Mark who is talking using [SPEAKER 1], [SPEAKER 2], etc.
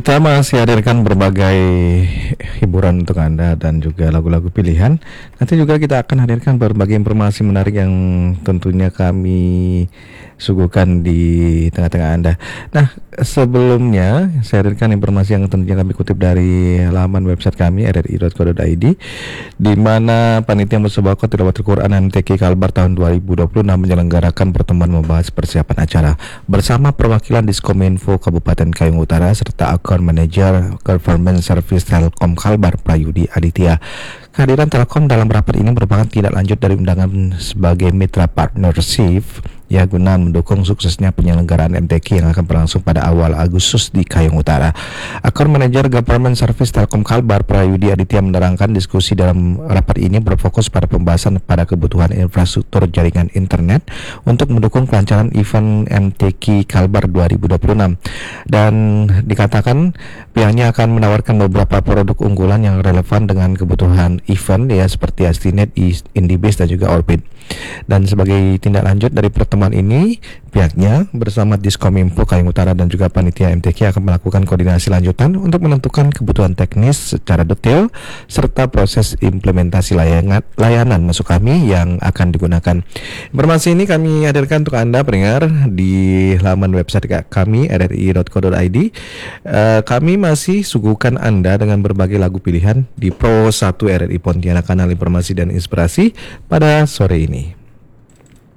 [SPEAKER 1] Kita masih hadirkan berbagai hiburan untuk Anda dan juga lagu-lagu pilihan. Nanti juga kita akan hadirkan berbagai informasi menarik yang tentunya kami suguhkan di tengah-tengah Anda. Nah, sebelumnya saya hadirkan informasi yang tentunya kami kutip dari laman website kami rri.co.id, di mana Panitia Musabaqah Tilawatul Quran MTQ Kalbar tahun 2026 menyelenggarakan pertemuan membahas persiapan acara bersama perwakilan Diskominfo Kabupaten Kayong Utara serta Account Manager Government Service Telkom Kalbar Prayudi Aditya. Kehadiran Telkom dalam rapat ini merupakan tindak lanjut dari undangan sebagai mitra partnership ya guna mendukung suksesnya penyelenggaraan MTQ yang akan berlangsung pada awal Agustus di Kayong Utara. Account Manager Government Service Telkom Kalbar Prayudi Aditya menerangkan diskusi dalam rapat ini berfokus pada pembahasan pada kebutuhan infrastruktur jaringan internet untuk mendukung kelancaran event MTQ Kalbar 2026, dan dikatakan pihaknya akan menawarkan beberapa produk unggulan yang relevan dengan kebutuhan event ya, seperti Astinet, Indibase dan juga Orbit. Dan sebagai tindak lanjut dari pertemuan ini, pihaknya bersama Diskominfo Kayong Utara dan juga panitia MTQ akan melakukan koordinasi lanjutan untuk menentukan kebutuhan teknis secara detail serta proses implementasi layanan masuk kami yang akan digunakan. Informasi ini kami hadirkan untuk Anda pendengar di laman website kami rri.co.id. Kami masih suguhkan Anda dengan berbagai lagu pilihan di Pro 1 RRI Pontianak, kanal informasi dan inspirasi pada sore ini.